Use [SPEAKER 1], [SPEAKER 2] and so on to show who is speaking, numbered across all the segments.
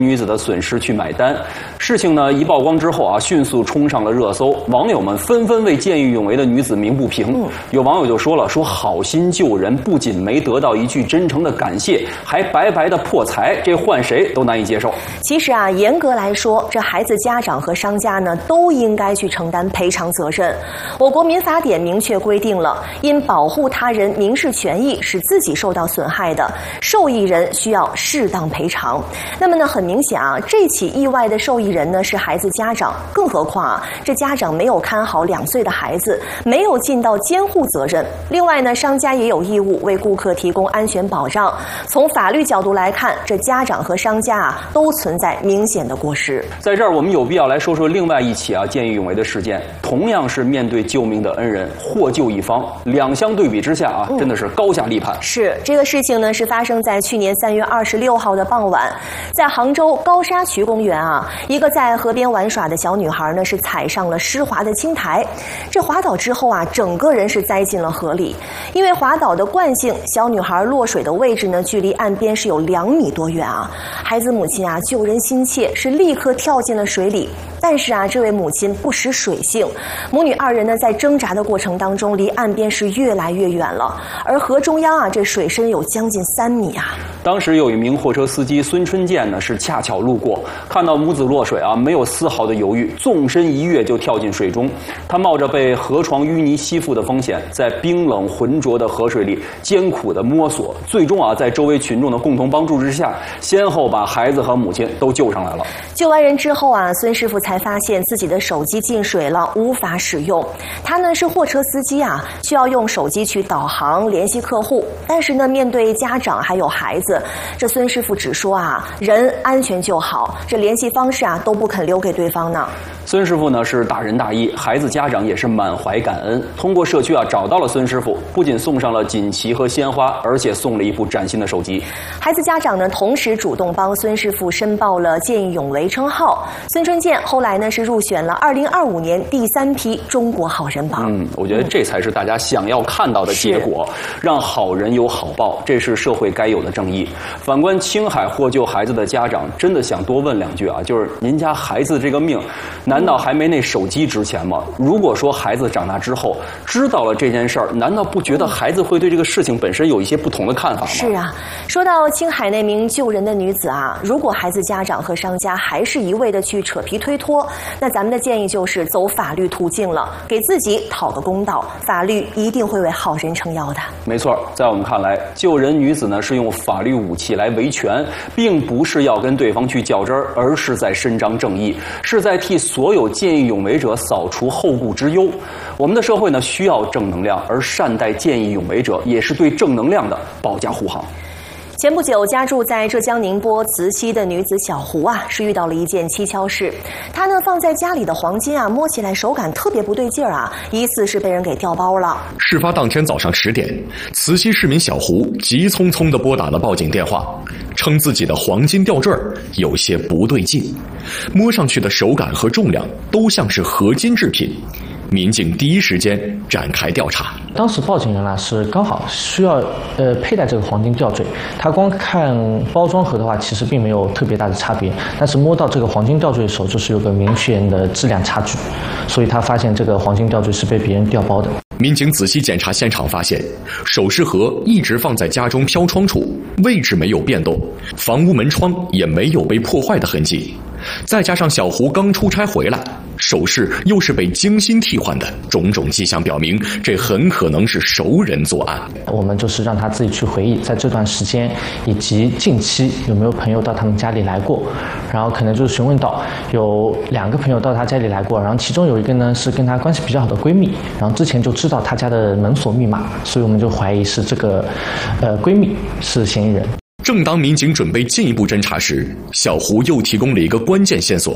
[SPEAKER 1] 女子的损失去买单。事情呢一曝光之后啊，迅速冲上了热搜，网友们纷纷为见义勇为的女子鸣不平。有网友就说了，说好心救人，不仅没得到一句真诚的感谢，还白白的破财，这换谁都难以接受。
[SPEAKER 2] 其实啊，严格来说，这孩子家长和商家呢都应该去承担赔偿责任。我国民法典明确规定了，因保护他人民事权益使自己受到损害的，受益人需要适当赔偿。那么呢，很明显啊，这起意外的受益人呢是孩子家长，更何况啊，这家长没有看好2岁的孩子，没有尽到监护责任。另外呢，商家也有义务为顾客提供安全保障。从法律角度来看，这家长和商家啊都存在明显的过失。
[SPEAKER 1] 在这儿，我们有必要来说说另外一起啊见义勇为的事件，同样是面对救命的恩人，获救一方，两相对比之下啊，真的是高下立判。
[SPEAKER 2] 是这个事情呢，是发生在去年3月26号的傍晚，在杭州高沙渠公园啊，一个在河边玩耍的小女孩呢是踩上了湿滑的青苔，这滑倒之后啊，整个人是栽进了河里。因为滑倒的惯性，小女孩落水的位置呢距离岸边是有2米多远啊。孩子母亲啊救人心切，是立刻跳进了水里。但是啊，这位母亲不识水性，母女2人呢在挣扎的过程当中，离岸边是越来越远了，而河中央啊，这水深有将近3米啊。
[SPEAKER 1] 当时有一名货车司机孙春建呢，是恰巧路过，看到母子落水啊，没有丝毫的犹豫，纵身一跃就跳进水中。他冒着被河床淤泥吸附的风险，在冰冷浑浊的河水里艰苦的摸索，最终啊，在周围群众的共同帮助之下，先后把孩子和母亲都救上来了。
[SPEAKER 2] 救完人之后啊，孙师傅才发现自己的手机进水了，无法使用。他呢是货车司机啊，需要用手机去导航联系客户，但是呢，面对家长还有孩子，这孙师傅只说啊，人安全就好，这联系方式啊都不肯留给对方呢。
[SPEAKER 1] 孙师傅呢是大仁大义，孩子家长也是满怀感恩，通过社区啊找到了孙师傅，不仅送上了锦旗和鲜花，而且送了一部崭新的手机。
[SPEAKER 2] 孩子家长呢同时主动帮孙师傅申报了见义勇为称号。孙春建后来呢是入选了2025年第3批中国好人榜。
[SPEAKER 1] 我觉得这才是大家想要看到的结果，让好人有好报，这是社会该有的正义。反观青海获救孩子的家长，真的想多问2句啊，就是您家孩子这个命，难道还没那手机值钱吗？如果说孩子长大之后知道了这件事儿，难道不觉得孩子会对这个事情本身有一些不同的看法吗？
[SPEAKER 2] 是啊，说到青海那名救人的女子啊，如果孩子家长和商家还是一味的去扯皮推脱，那咱们的建议就是走法律途径了，给自己讨个公道，法律一定会为好人撑腰的。
[SPEAKER 1] 没错，在我们看来，救人女子呢是用法律武器来维权，并不是要跟对方去较真儿，而是在伸张正义，是在替所有见义勇为者扫除后顾之忧。我们的社会呢需要正能量，而善待见义勇为者也是对正能量的保驾护航。
[SPEAKER 2] 前不久，家住在浙江宁波慈溪的女子小胡啊，是遇到了一件蹊跷事。她呢放在家里的黄金啊，摸起来手感特别不对劲儿啊，疑似是被人给调包了。
[SPEAKER 3] 事发当天早上10点，慈溪市民小胡急匆匆地拨打了报警电话，称自己的黄金吊坠有些不对劲，摸上去的手感和重量都像是合金制品。民警第一时间展开调查。
[SPEAKER 4] 当时报警人呢是刚好需要佩戴这个黄金吊坠，他光看包装盒的话，其实并没有特别大的差别，但是摸到这个黄金吊坠的时候，就是有个明显的质量差距，所以他发现这个黄金吊坠是被别人调包的。
[SPEAKER 3] 民警仔细检查现场，发现首饰盒一直放在家中飘窗处，位置没有变动，房屋门窗也没有被破坏的痕迹。再加上小胡刚出差回来，首饰又是被精心替换的，种种迹象表明，这很可能是熟人作案。
[SPEAKER 4] 我们就是让他自己去回忆，在这段时间以及近期有没有朋友到他们家里来过，然后可能就是询问到有2个朋友到他家里来过，然后其中有一个呢是跟他关系比较好的闺蜜，然后之前就知道他家的门锁密码，所以我们就怀疑是这个闺蜜是嫌疑人。
[SPEAKER 3] 正当民警准备进一步侦查时，小胡又提供了一个关键线索。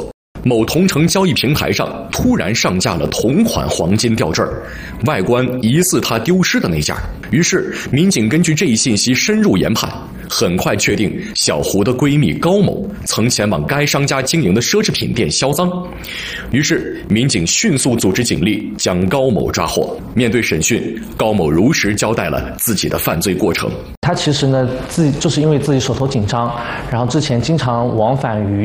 [SPEAKER 3] 某同城交易平台上突然上架了同款黄金吊坠，外观疑似他丢失的那件。于是民警根据这一信息深入研判，很快确定小胡的闺蜜高某曾前往该商家经营的奢侈品店销赃。于是民警迅速组织警力将高某抓获。面对审讯，高某如实交代了自己的犯罪过程。
[SPEAKER 4] 他其实呢，就是因为自己手头紧张，然后之前经常往返于